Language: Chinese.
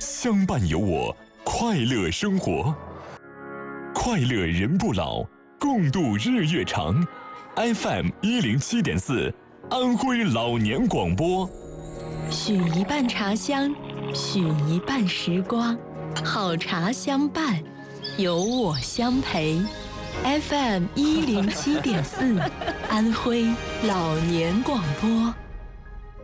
相伴有我，快乐生活，快乐人不老，共度日月长。FM 107.4，安徽老年广播。 许一半茶香，许一半时光，好茶相伴，有我相陪。FM 107.4，安徽老年广播。